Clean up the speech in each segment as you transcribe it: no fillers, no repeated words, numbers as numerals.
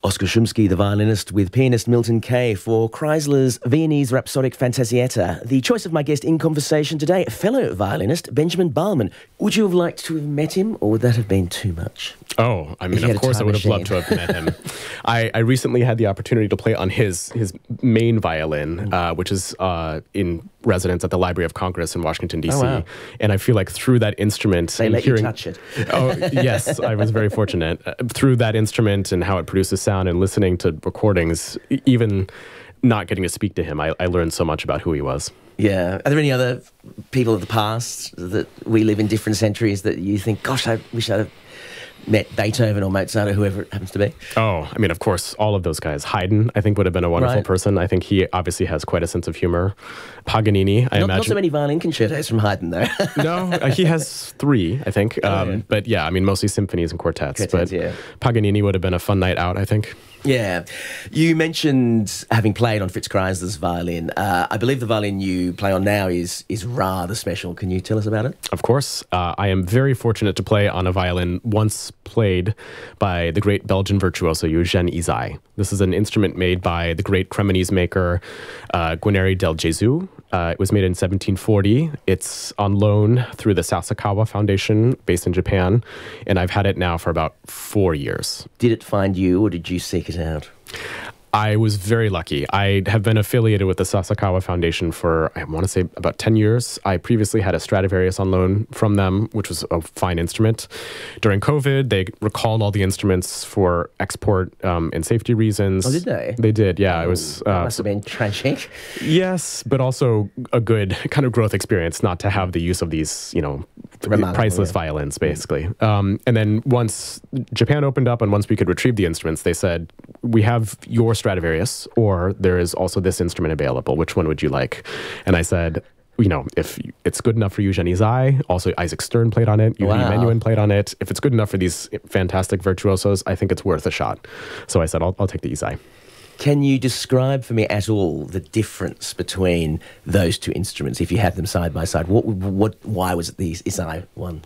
Oskar Szumski, the violinist, with pianist Milton Kay for Kreisler's Viennese Rhapsodic Fantasietta. The choice of my guest in conversation today, fellow violinist Benjamin Baumann. Would you have liked to have met him, or would that have been too much? Oh, I mean, of course I would have loved to have met him. I recently had the opportunity to play on his main violin, which is in residence at the Library of Congress in Washington, D.C. Oh, wow. And I feel like through that instrument... They let you touch it. Oh, yes, I was very fortunate. Through that instrument and how it produces sound and listening to recordings, even not getting to speak to him, I learned so much about who he was. Yeah. Are there any other people of the past that we live in different centuries that you think, gosh, I wish I'd have met Beethoven or Mozart or whoever it happens to be? Oh, I mean, of course, all of those guys. Haydn, I think, would have been a wonderful person. I think he obviously has quite a sense of humor. Paganini, I imagine. Not so many violin concertos from Haydn, though. No, he has 3, I think. But yeah, I mean, mostly symphonies and quartets. But yeah. Paganini would have been a fun night out, I think. Yeah. You mentioned having played on Fritz Kreisler's violin. I believe the violin you play on now is rather special. Can you tell us about it? Of course. I am very fortunate to play on a violin once played by the great Belgian virtuoso Eugène Ysaÿe. This is an instrument made by the great Cremonese maker Guarneri del Gesù. It was made in 1740. It's on loan through the Sasakawa Foundation based in Japan, and I've had it now for about 4 years. Did it find you, or did you seek it out? I was very lucky. I have been affiliated with the Sasakawa Foundation for, I want to say, about 10 years. I previously had a Stradivarius on loan from them, which was a fine instrument. During COVID, they recalled all the instruments for export and safety reasons. Oh, did they? They did, yeah. It was that must have been tragic. Yes, but also a good kind of growth experience not to have the use of these, priceless violins, basically. And then once Japan opened up and once we could retrieve the instruments, they said, we have your Stradivarius, or there is also this instrument available. Which one would you like? And I said, if it's good enough for Eugène Ysaÿe, also Isaac Stern played on it, Yuri Menuhin played on it. If it's good enough for these fantastic virtuosos, I think it's worth a shot. So I said, I'll take the Ysaÿe. Can you describe for me at all the difference between those two instruments, if you had them side by side? Why was it the Ysaÿe one?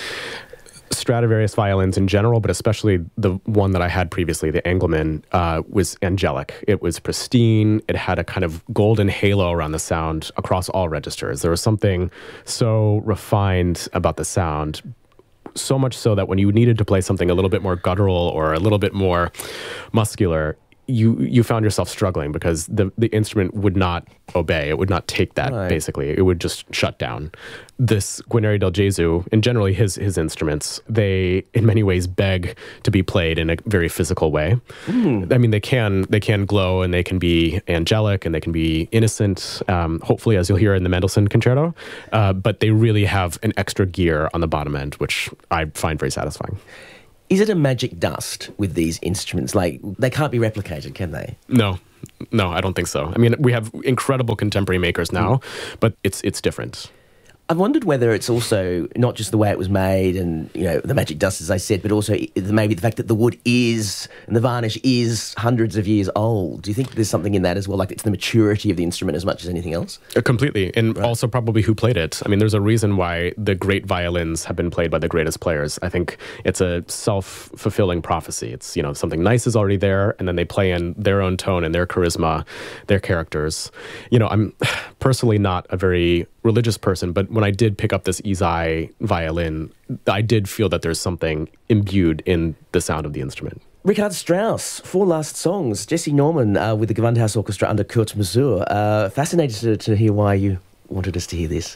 Stradivarius violins in general, but especially the one that I had previously, the Engelmann, was angelic. It was pristine. It had a kind of golden halo around the sound across all registers. There was something so refined about the sound, so much so that when you needed to play something a little bit more guttural or a little bit more muscular, you found yourself struggling because the instrument would not obey. It would not take that, basically. It would just shut down. This Guarneri del Gesù, and generally his instruments, they in many ways beg to be played in a very physical way. I mean, they can glow and they can be angelic and they can be innocent, hopefully, as you'll hear in the Mendelssohn Concerto, but they really have an extra gear on the bottom end, which I find very satisfying. Is it a magic dust with these instruments? Like, they can't be replicated, can they? No, I don't think so. I mean, we have incredible contemporary makers now, but it's different. I've wondered whether it's also not just the way it was made and, the magic dust, as I said, but also maybe the fact that the wood is, and the varnish is hundreds of years old. Do you think there's something in that as well? Like it's the maturity of the instrument as much as anything else? Completely. And also probably who played it. I mean, there's a reason why the great violins have been played by the greatest players. I think it's a self-fulfilling prophecy. It's, something nice is already there, and then they play in their own tone and their charisma, their characters. I'm personally not a very religious person, but when I did pick up this Ysaÿe violin, I did feel that there's something imbued in the sound of the instrument. Richard Strauss, 4 last songs. Jesse Norman with the Gewandhaus Orchestra under Kurt Masur. Fascinated to hear why you wanted us to hear this.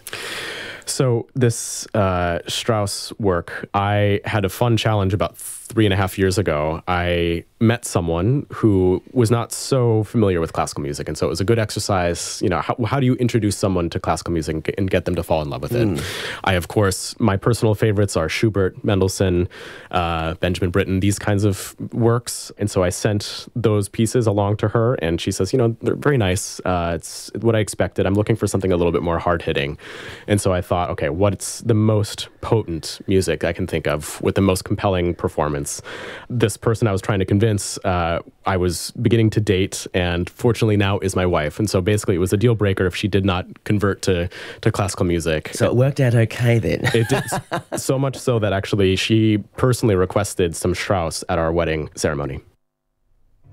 So this Strauss work, I had a fun challenge about 3.5 years ago. I met someone who was not so familiar with classical music, and so it was a good exercise. How do you introduce someone to classical music and get them to fall in love with it? I, of course, my personal favorites are Schubert, Mendelssohn, Benjamin Britten, these kinds of works, and so I sent those pieces along to her, and she says, they're very nice. It's what I expected. I'm looking for something a little bit more hard-hitting, and so I thought, okay, what's the most potent music I can think of with the most compelling performance? This person I was trying to convince, I was beginning to date, and fortunately now is my wife. And so basically it was a deal breaker if she did not convert to classical music. So it worked out okay then. It did, so much so that actually she personally requested some Strauss at our wedding ceremony.